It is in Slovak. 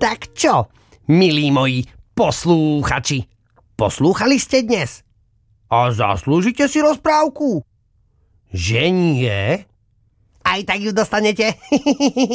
Tak čo, milí moji poslúchači, poslúchali ste dnes? A zaslúžite si rozprávku? Že nie? Aj tak ju dostanete.